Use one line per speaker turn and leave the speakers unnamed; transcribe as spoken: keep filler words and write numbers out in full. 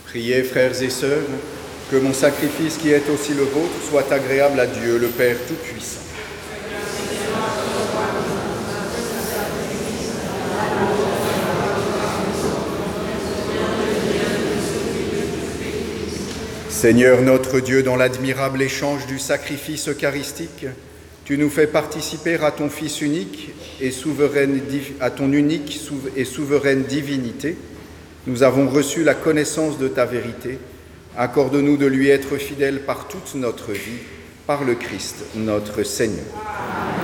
Priez, frères et sœurs, que mon sacrifice qui est aussi le vôtre soit agréable à Dieu, le Père Tout-Puissant. Seigneur notre Dieu, dans l'admirable échange du sacrifice eucharistique, tu nous fais participer à ton Fils unique et souveraine, à ton unique et souveraine divinité. Nous avons reçu la connaissance de ta vérité. Accorde-nous de lui être fidèles par toute notre vie, par le Christ, notre Seigneur.